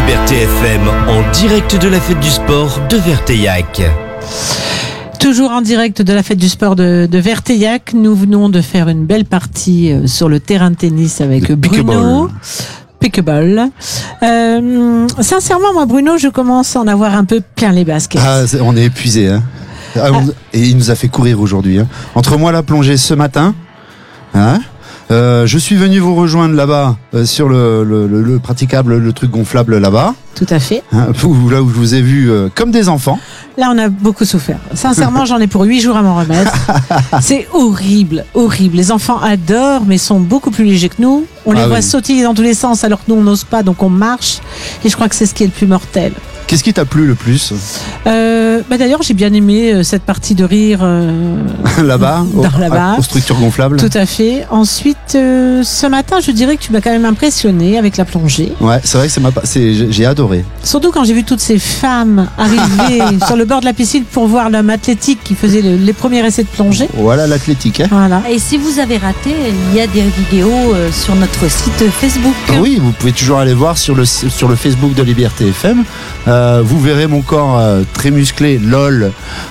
Liberté FM, en direct de la fête du sport de Verteillac. Toujours en direct de la fête du sport de Verteillac, nous venons de faire une belle partie sur le terrain de tennis avec Bruno. Pickleball. Sincèrement, moi, Bruno, je commence à en avoir un peu plein les baskets. On est épuisé, hein. Et il nous a fait courir aujourd'hui, hein. Entre moi la plongée ce matin, hein. Je suis venu vous rejoindre là-bas sur le praticable, le truc gonflable là-bas. Tout à fait. Hein, là où je vous ai vu comme des enfants. Là, on a beaucoup souffert. Sincèrement, j'en ai pour 8 jours à m'en remettre. C'est horrible, horrible. Les enfants adorent, mais sont beaucoup plus légers que nous. On les voit sautiller dans tous les sens alors que nous, on n'ose pas, donc on marche. Et je crois que c'est ce qui est le plus mortel. Qu'est-ce qui t'a plu le plus ? D'ailleurs, j'ai bien aimé cette partie de rire là-bas, aux structures gonflables. Tout à fait. Ensuite, ce matin, je dirais que tu m'as quand même impressionné avec la plongée. Ouais, c'est vrai que j'ai adoré. Surtout quand j'ai vu toutes ces femmes arriver sur le bord de la piscine pour voir l'homme athlétique qui faisait les premiers essais de plongée. Voilà l'athlétique. Hein. Voilà. Et si vous avez raté, il y a des vidéos sur notre site Facebook. Oui, vous pouvez toujours aller voir sur le Facebook de Liberté FM. Vous verrez mon corps très musclé, lol,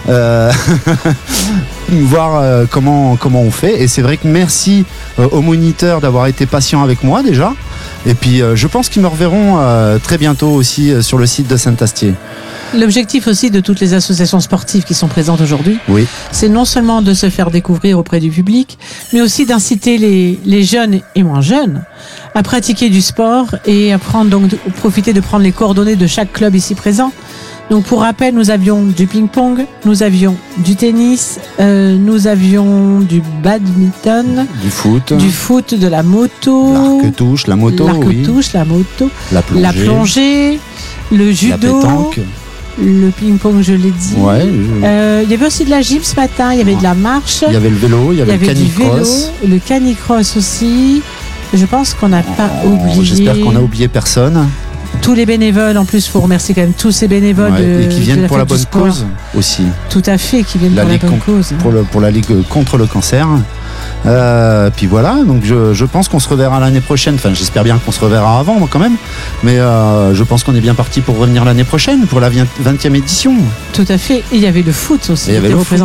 voir comment on fait. Et c'est vrai que merci aux moniteurs d'avoir été patients avec moi déjà. Et puis je pense qu'ils me reverront très bientôt aussi sur le site de Saint-Astier. L'objectif aussi de toutes les associations sportives qui sont présentes aujourd'hui, c'est non seulement de se faire découvrir auprès du public, mais aussi d'inciter les jeunes et moins jeunes à pratiquer du sport et à profiter de prendre les coordonnées de chaque club ici présent. Donc pour rappel, nous avions du ping-pong, nous avions du tennis, nous avions du badminton, du foot, de la moto, l'arc-touche, la moto, la plongée, le judo, la pétanque. Le ping-pong, je l'ai dit. Il y avait aussi de la gym ce matin, il y avait de la marche. Il y avait le vélo, il y avait le canicross. Le canicross aussi. Je pense qu'on n'a pas oublié. J'espère qu'on n'a oublié personne. Tous les bénévoles, en plus, il faut remercier quand même tous ces bénévoles et qui viennent pour la bonne cause aussi. Tout à fait, qui viennent pour la bonne cause. Pour la Ligue contre le cancer. Puis voilà, donc je pense qu'on se reverra l'année prochaine. Enfin, j'espère bien qu'on se reverra avant, moi, quand même. Mais je pense qu'on est bien parti pour revenir l'année prochaine, pour la 20e édition. Tout à fait. Et il y avait le foot aussi.